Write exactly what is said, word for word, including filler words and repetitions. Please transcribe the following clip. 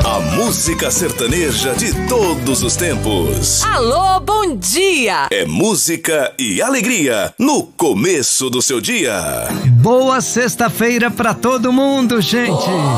A música sertaneja de todos os tempos. Alô, bom dia! É música e alegria no começo do seu dia. Boa sexta-feira pra todo mundo, gente!